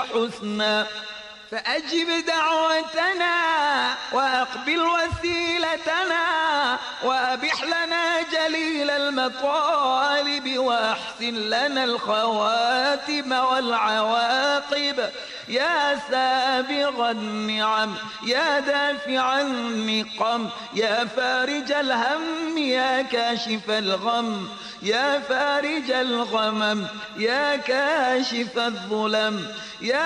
الحسنى فأجب دعوتنا وأقبل وسيلتنا وأبح لنا جليل المطالب وأحسن لنا الخواتم والعواقب يا سابغ النعم يا دافع النقم يا فارج الهم يا كاشف الغم يا فارج الغمم يا كاشف الظلم يا